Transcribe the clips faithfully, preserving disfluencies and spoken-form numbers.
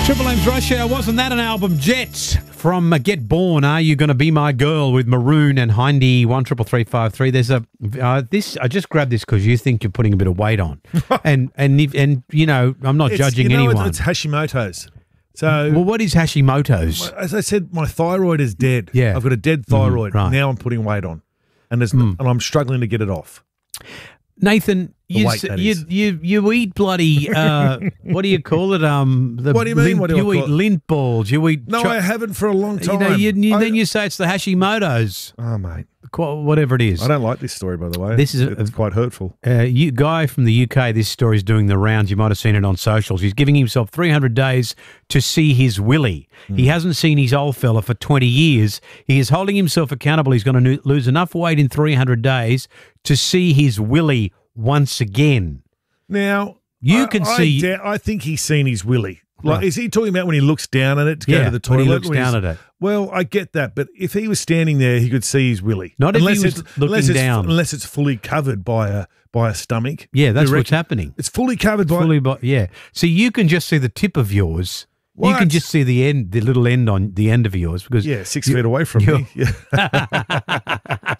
Triple M's Rush Hour. Wasn't that an album? Jets from uh, Get Born. Are You Gonna Be My Girl with Maroon and Hindy one triple three five three. There's a uh, this. I just grabbed this because you think you're putting a bit of weight on, and and if, and you know I'm not It's, judging you know, anyone. It's Hashimoto's. So, well, what is Hashimoto's? as I said, my thyroid is dead. Yeah. I've got a dead thyroid. Mm, right. Now I'm putting weight on, and there's Mm. and I'm struggling to get it off. Nathan, The you, weight, s- that you is. you you eat bloody uh, what do you call it? Um, the What do you mean? Lint, What do I you eat call it? lint balls. You eat No, cho- I haven't for a long time. You know, you, you, I- then you say it's the Hashimoto's, oh mate, qu- whatever it is. I don't like this story. By the way, This is a- it's quite hurtful. Uh, you guy from the U K, this story is doing the rounds. You might have seen it on socials. He's giving himself three hundred days to see his willy. Mm. He hasn't seen his old fella for twenty years. He is holding himself accountable. He's going to lose enough weight in three hundred days to see his willy once again. Now You I, can I see- da- I think he's seen his willy. Like, Right. is he talking about when he looks down at it to Yeah, go to the when toilet? he looks When he's- down at it. Well, I get that, but if he was standing there, he could see his willy. Not if he was it's, looking unless it's, down. unless it's fully covered by a by a stomach. Yeah, that's You what's reckon- happening. It's fully covered by. Fully, bo- yeah. See, you can just see the tip of yours. You can What? just see the end, the little end on the end of yours because yeah, six you- feet away from you're- me. Yeah.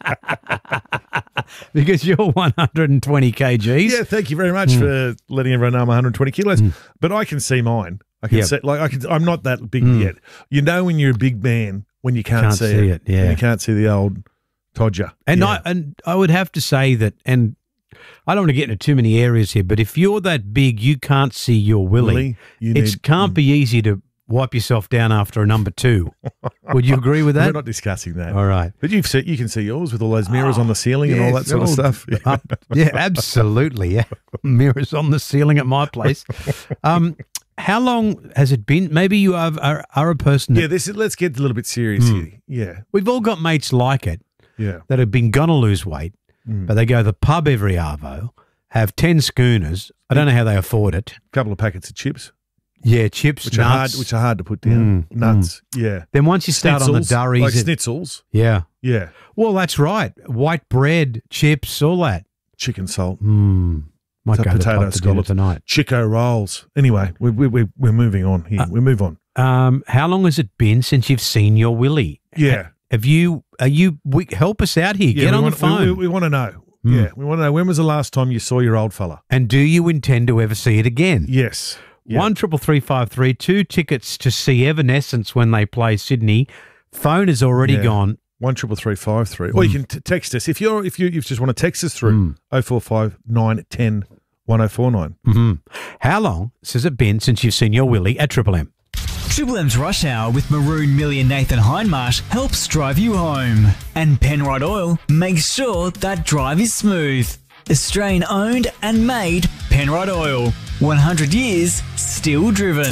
because you're one hundred twenty kgs. yeah, thank you very much Hmm. for letting everyone know I'm one hundred twenty kilos. But I can see mine. I can Yeah. see like I can. I'm not that big Mm. yet. You know when you're a big man when you can't, Can't see, see it. it, yeah. When you can't see the old Todger. And yeah. I and I would have to say that, and I don't want to get into too many areas here, but if you're that big, you can't see your willy. Willy, you It need- mm. can't be easy to wipe yourself down after a number two. Would you agree with We're that? not discussing that. All right. But you've seen, you can see yours with all those mirrors on the ceiling and all that sort of stuff. Up- yeah, absolutely. Yeah, mirrors on the ceiling at my place. Um, how long has it been? Maybe you are are, are a person. That, Yeah, this is, let's get a little bit serious Hmm. here. Yeah, we've all got mates like it yeah. that have been gonna lose weight, Mm. but they go to the pub every arvo, have ten schooners. I don't know how they afford it. A couple of packets of chips, Yeah, chips, which nuts. are hard, which are hard to put down. Mm, Nuts, yeah. Then once you start on the Schnitzels, durries, like it- schnitzels. yeah. Yeah, Well, that's right. White bread, chips, all that. chicken salt, Mm. Might So go to the potato pub for dinner scallops. tonight. Chico rolls. Anyway, we we we we're moving on here. Uh, we move on. Um, how long has it been since you've seen your willy? Yeah, Have you? Are you? We, help us out here. yeah. Get we on want, the phone. We, we, we want to know. Mm. Yeah, we want to know when was the last time you saw your old fella? and do you intend to ever see it again? Yes. Yeah. One triple three five three. Two tickets to see Evanescence when they play Sydney. Phone is already Yeah. gone. One triple three five three, or you can t- text us if you're if you, you just want to text us through oh four five nine ten one oh four nine. hmm How long has it been since you've seen your willy at Triple M? Triple M's Rush Hour with Maroon Millie and Nathan Hindmarsh helps drive you home. And Penrite Oil makes sure that drive is smooth. Australian owned and made Penrite Oil. one hundred years, still driven.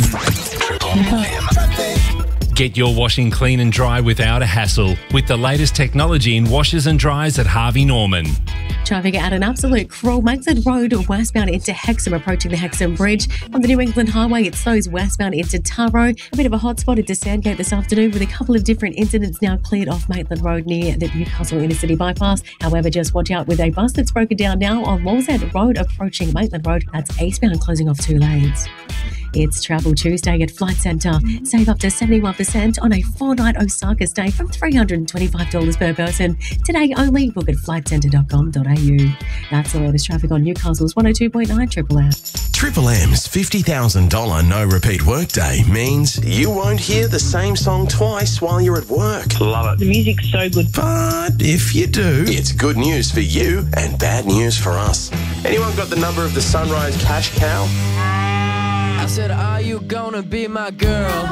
Get your washing clean and dry without a hassle with the latest technology in washers and dryers at Harvey Norman. Traffic at an absolute crawl makes it road westbound into Hexham, approaching the Hexham Bridge. On the New England Highway, it's those westbound into Taro. A bit of a hotspot into Sandgate this afternoon with a couple of different incidents now cleared off Maitland Road near the Newcastle Inner City Bypass. However, just watch out with a bus that's broken down now on Wallsend Road approaching Maitland Road. That's eastbound, closing off two lanes. It's Travel Tuesday at Flight Centre. Save up to seventy-one percent on a four-night Osaka stay from three hundred twenty-five dollars per person. Today only. Book at flight centre dot com dot a u. That's the latest traffic on Newcastle's one oh two point nine Triple M. Triple M's fifty thousand dollars no repeat workday means you won't hear the same song twice while you're at work. Love it. The music's so good. But if you do, it's good news for you and bad news for us. Anyone got the number of the Sunrise Cash Cow? I said, are you gonna be my girl?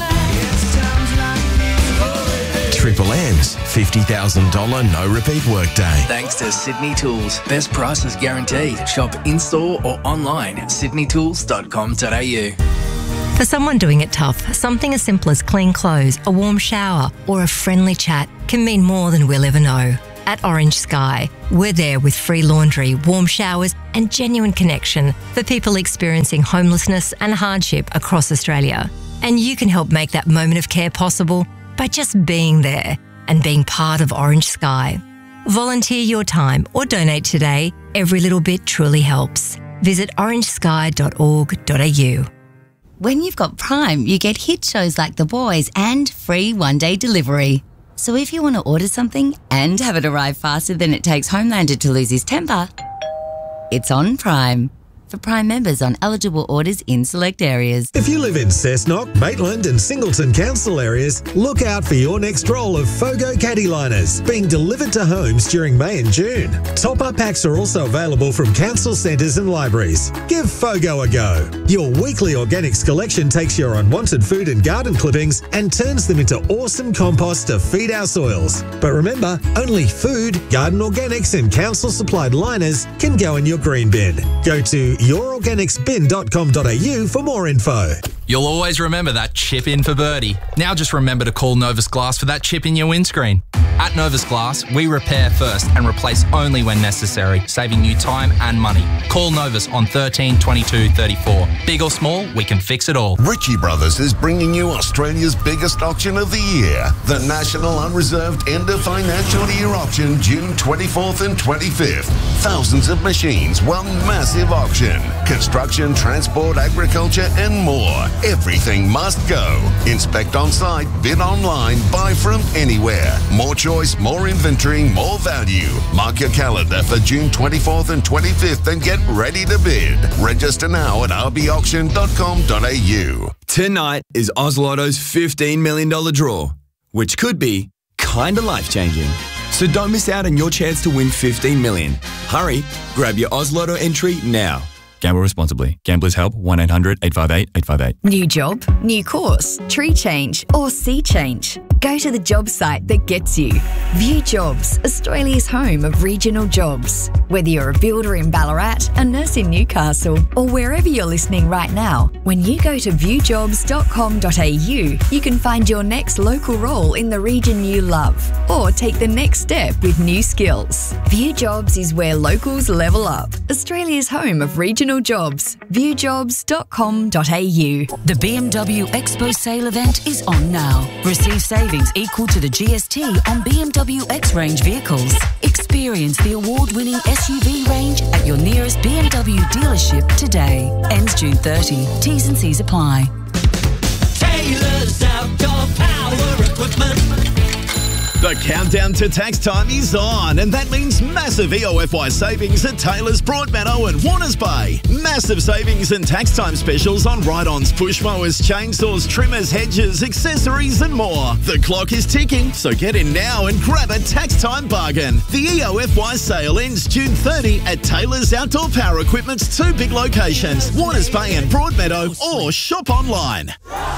Triple M's fifty thousand dollars no repeat workday. Thanks to Sydney Tools. Best prices guaranteed. Shop in-store or online at sydney tools dot com dot a u. For someone doing it tough, something as simple as clean clothes, a warm shower, or a friendly chat can mean more than we'll ever know. At Orange Sky, we're there with free laundry, warm showers, and genuine connection for people experiencing homelessness and hardship across Australia. And you can help make that moment of care possible by just being there and being part of Orange Sky. Volunteer your time or donate today. Every little bit truly helps. Visit orange sky dot org dot a u. When you've got Prime, you get hit shows like The Boys and free one-day delivery. So if you want to order something and have it arrive faster than it takes Homelander to lose his temper, it's on Prime. For Prime members on eligible orders in select areas. If you live in Cessnock, Maitland and Singleton council areas, look out for your next roll of Fogo caddy liners being delivered to homes during May and June. Top-up packs are also available from council centres and libraries. Give Fogo a go. Your weekly organics collection takes your unwanted food and garden clippings and turns them into awesome compost to feed our soils. But remember, only food, garden organics and council-supplied liners can go in your green bin. Go to your organics bin dot com dot a u for more info. You'll always remember that chip in for birdie. Now just remember to call Novus Glass for that chip in your windscreen. At Novus Glass, we repair first and replace only when necessary, saving you time and money. Call Novus on thirteen twenty-two thirty-four. Big or small, we can fix it all. Ritchie Brothers is bringing you Australia's biggest auction of the year, the National Unreserved End of Financial Year Auction, June twenty-fourth and twenty-fifth. Thousands of machines, one massive auction. Construction, transport, agriculture and more. Everything must go. Inspect on site, bid online, buy from anywhere. More choice, more inventory, more value. Mark your calendar for June twenty-fourth and twenty-fifth and get ready to bid. Register now at r b auction dot com dot a u. Tonight is Oz Lotto's fifteen million dollars draw, which could be kinda life-changing. So don't miss out on your chance to win fifteen million dollars. Hurry, grab your Oz Lotto entry now. Gamble responsibly. Gamblers help one eight hundred eight five eight eight five eight. New job, new course, tree change or sea change. Go to the job site that gets you. View Jobs, Australia's home of regional jobs. Whether you're a builder in Ballarat, a nurse in Newcastle or wherever you're listening right now, when you go to view jobs dot com dot a u, you can find your next local role in the region you love or take the next step with new skills. View Jobs is where locals level up. Australia's home of regional jobs. view jobs dot com dot a u. The B M W Expo sale event is on now. Receive savings equal to the G S T on B M W X-Range vehicles. Experience the award-winning S U V range at your nearest B M W dealership today. Ends June thirtieth. T's and C's apply. Taylor's Outdoor Power Equipment. The countdown to tax time is on, and that means massive E O F Y savings at Taylor's, Broadmeadow and Warners Bay. Massive savings and tax time specials on ride-ons, push mowers, chainsaws, trimmers, hedges, accessories and more. The clock is ticking, so get in now and grab a tax time bargain. The E O F Y sale ends June thirtieth at Taylor's Outdoor Power Equipment's two big locations, Warners Bay and Broadmeadow, or shop online.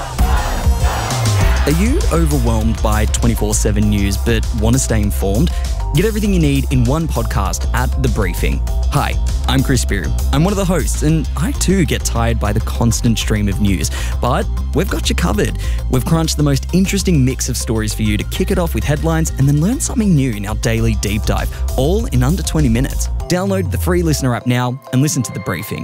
Are you overwhelmed by twenty-four seven news but want to stay informed? Get everything you need in one podcast at The Briefing. Hi, I'm Chris Spear. I'm one of the hosts, and I too get tired by the constant stream of news. But we've got you covered. We've crunched the most interesting mix of stories for you to kick it off with headlines and then learn something new in our daily deep dive, all in under twenty minutes. Download the free Listener app now and listen to The Briefing.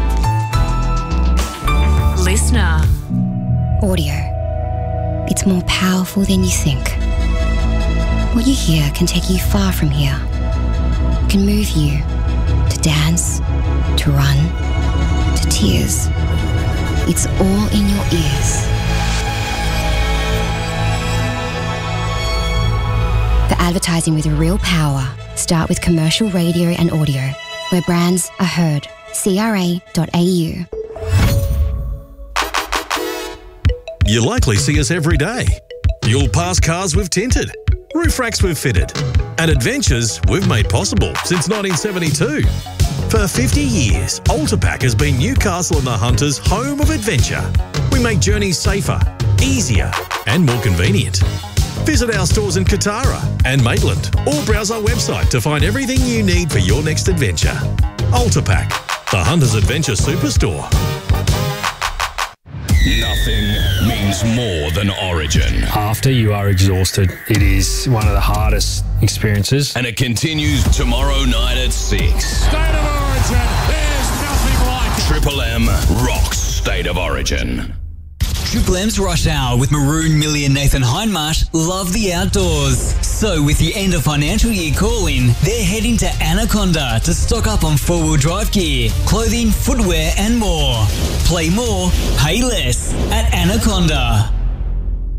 Listener. Audio. It's more powerful than you think. What you hear can take you far from here. It can move you to dance, to run, to tears. It's all in your ears. For advertising with real power, start with commercial radio and audio, where brands are heard. C R A dot A U. You likely see us every day. You'll pass cars we've tinted, roof racks we've fitted, and adventures we've made possible since nineteen seventy-two. For fifty years, Ultrapack has been Newcastle and the Hunters' home of adventure. We make journeys safer, easier, and more convenient. Visit our stores in Katara and Maitland, or browse our website to find everything you need for your next adventure. Ultrapack, the Hunters Adventure Superstore. Nothing means more than Origin. After you are exhausted, it is one of the hardest experiences. And it continues tomorrow night at six. State of Origin, there's nothing like it. Triple M rocks State of Origin. Triple M's Rush Hour with Maroon, Millie and Nathan Hindmarsh love the outdoors. So with the end of financial year call-in, they're heading to Anaconda to stock up on four-wheel drive gear, clothing, footwear and more. Play more, pay less at Anaconda.